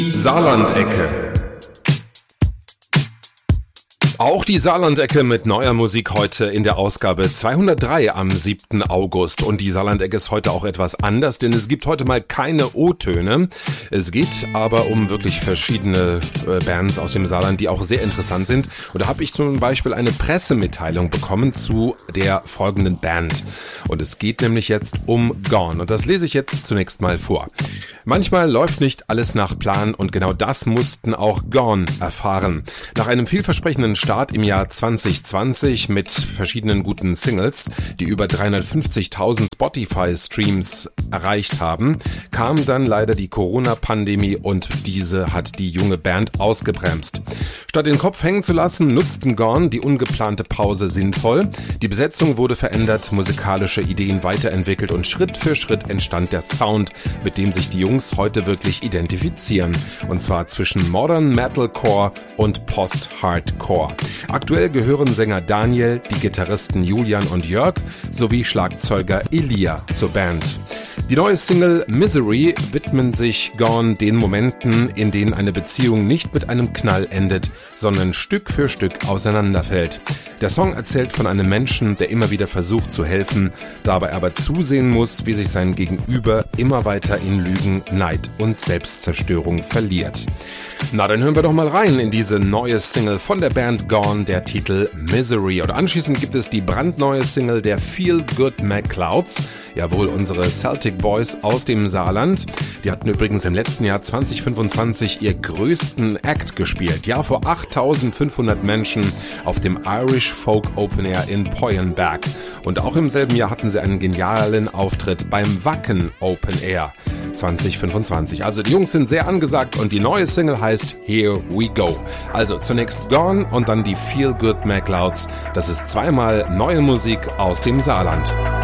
Saarlandecke. Auch die Saarlandecke mit neuer Musik heute in der Ausgabe 203 am 7. August. Und die Saarlandecke ist heute auch etwas anders, denn es gibt heute mal keine O-Töne. Es geht aber um wirklich verschiedene Bands aus dem Saarland, die auch sehr interessant sind. Und da habe ich zum Beispiel eine Pressemitteilung bekommen zu der folgenden Band. Und es geht nämlich jetzt um Gone. Und das lese ich jetzt zunächst mal vor. Manchmal läuft nicht alles nach Plan und genau das mussten auch Gone erfahren. Nach einem vielversprechenden Start im Jahr 2020 mit verschiedenen guten Singles, die über 350.000 Spotify-Streams erreicht haben, kam dann leider die Corona-Pandemie und diese hat die junge Band ausgebremst. Statt den Kopf hängen zu lassen, nutzten Gone die ungeplante Pause sinnvoll. Die Besetzung wurde verändert, musikalische Ideen weiterentwickelt und Schritt für Schritt entstand der Sound, mit dem sich die Jungs heute wirklich identifizieren. Und zwar zwischen Modern Metalcore und Post-Hardcore. Aktuell gehören Sänger Daniel, die Gitarristen Julian und Jörg sowie Schlagzeuger Elia zur Band. Die neue Single Misery widmen sich Gone den Momenten, in denen eine Beziehung nicht mit einem Knall endet, sondern Stück für Stück auseinanderfällt. Der Song erzählt von einem Menschen, der immer wieder versucht zu helfen, dabei aber zusehen muss, wie sich sein Gegenüber immer weiter in Lügen, Neid und Selbstzerstörung verliert. Na, dann hören wir doch mal rein in diese neue Single von der Band Gone, der Titel Misery. Und anschließend gibt es die brandneue Single der Feel Good McClouds, jawohl, unsere Celtic Boys aus dem Saarland. Die hatten übrigens im letzten Jahr 2025 ihr größten Act gespielt. Ja, vor 8.500 Menschen auf dem Irish Folk Open Air in Poyenberg. Und auch im selben Jahr hatten sie einen genialen Auftritt beim Wacken Open Air 2025. Also die Jungs sind sehr angesagt und die neue Single heißt Here We Go. Also zunächst Gone und dann die Feel Good McClouds. Das ist zweimal neue Musik aus dem Saarland.